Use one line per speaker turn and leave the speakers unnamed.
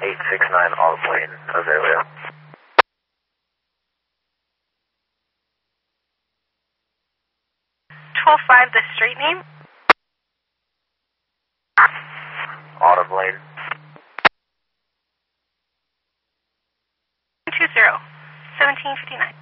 869 Olive Lane, Azalea.
12-5, the street name?
Olive Lane.
20, 1759.